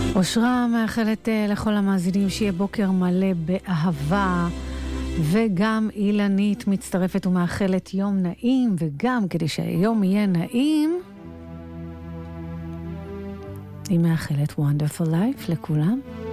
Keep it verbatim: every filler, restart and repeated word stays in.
אושרה מאחלת uh, לכל המאזינים שיהיה בוקר מלא באהבה, וגם אילנית מצטרפת ומאחלת יום נעים, וגם כדי שהיום יהיה נעים היא מאחלת wonderful life לכולם.